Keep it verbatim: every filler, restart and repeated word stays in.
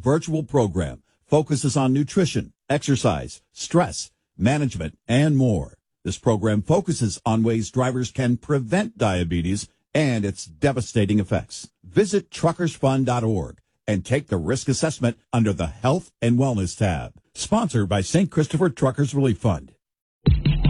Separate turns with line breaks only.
virtual program focuses on nutrition, exercise, stress, management, and more. This program focuses on ways drivers can prevent diabetes and its devastating effects. Visit truckers fund dot org and take the risk assessment under the Health and Wellness tab. Sponsored by Saint Christopher Truckers Relief Fund.